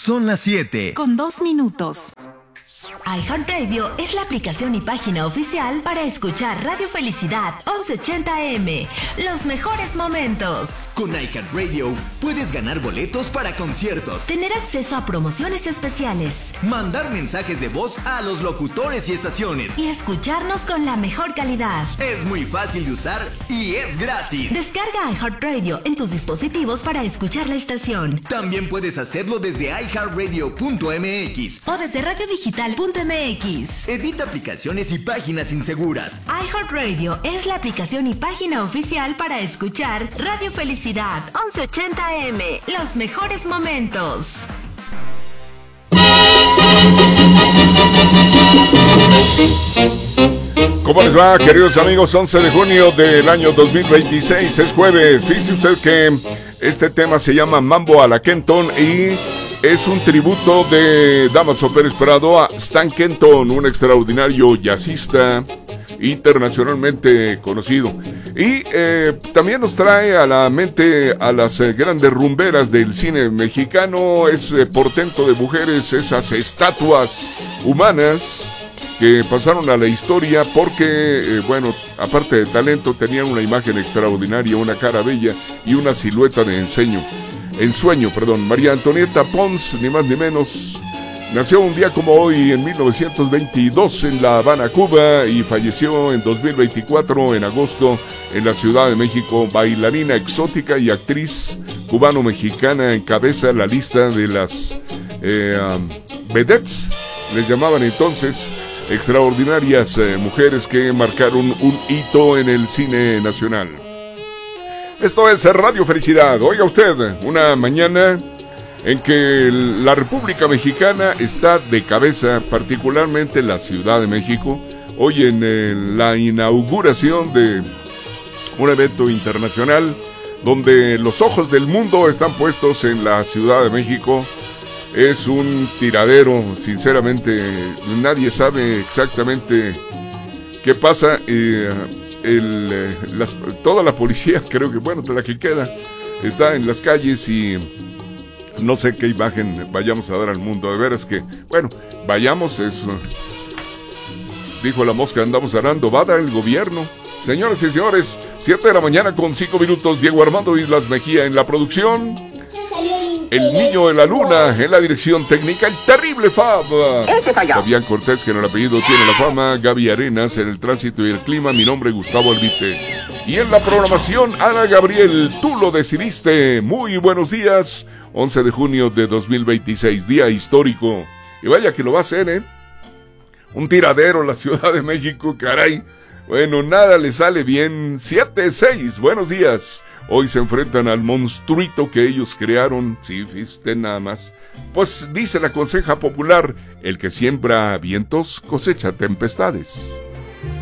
Son las 7:02. iHeartRadio es la aplicación y página oficial para escuchar Radio Felicidad 1180 AM. Los mejores momentos. Con iHeartRadio puedes ganar boletos para conciertos, tener acceso a promociones especiales, mandar mensajes de voz a los locutores y estaciones y escucharnos con la mejor calidad. Es muy fácil de usar y es gratis. Descarga iHeartRadio en tus dispositivos para escuchar la estación. También puedes hacerlo desde iHeartRadio.mx o desde radiodigital.mx. Evita aplicaciones y páginas inseguras. iHeartRadio es la aplicación y página oficial para escuchar Radio Felicidad 1180 AM. Los mejores momentos. ¿Cómo les va, queridos amigos? 11 de junio del año 2026, es jueves. Fíjese usted que este tema se llama Mambo a la Kenton y es un tributo de Dámaso Pérez Prado a Stan Kenton, un extraordinario jazzista internacionalmente conocido. Y también nos trae a la mente a las grandes rumberas del cine mexicano, ese portento de mujeres, esas estatuas humanas que pasaron a la historia porque, bueno, aparte de talento, tenían una imagen extraordinaria, una cara bella y una silueta de ensueño. María Antonieta Pons, ni más ni menos, nació un día como hoy en 1922 en La Habana, Cuba, y falleció en 2024 en agosto en la Ciudad de México. Bailarina exótica y actriz cubano-mexicana, encabeza la lista de las vedettes, les llamaban entonces, extraordinarias mujeres que marcaron un hito en el cine nacional. Esto es Radio Felicidad. Oiga usted, una mañana en que la República Mexicana está de cabeza, particularmente la Ciudad de México, hoy en la inauguración de un evento internacional donde los ojos del mundo están puestos en la Ciudad de México. Es un tiradero, sinceramente, nadie sabe exactamente qué pasa. Toda la policía, creo que, bueno, la que queda, está en las calles y no sé qué imagen vayamos a dar al mundo. De veras que, bueno, vayamos, dijo la mosca, andamos arando, va a dar el gobierno. Señoras y señores, 7 de la mañana con 5 minutos, Diego Armando Islas Mejía en la producción. El niño de la luna en la dirección técnica, el terrible Fab. Fabián Cortés, que en el apellido tiene la fama. Gaby Arenas en el tránsito y el clima. Mi nombre, Gustavo Albite. Y en la programación, Ana Gabriel, tú lo decidiste. Muy buenos días. 11 de junio de 2026, día histórico. Y vaya que lo va a hacer, un tiradero la Ciudad de México, caray. Bueno, nada le sale bien. 7-6, buenos días. Hoy se enfrentan al monstruito que ellos crearon. Sí, usted nada más. Pues dice la conseja popular, el que siembra vientos cosecha tempestades.